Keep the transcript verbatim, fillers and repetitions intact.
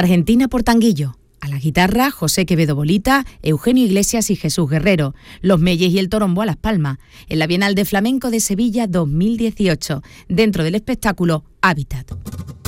Argentina por Tanguillo. A la guitarra, José Quevedo Bolita, Eugenio Iglesias y Jesús Guerrero. Los Meyes y el Torombo a Las Palmas. En la Bienal de Flamenco de Sevilla dos mil dieciocho. Dentro del espectáculo Hábitat.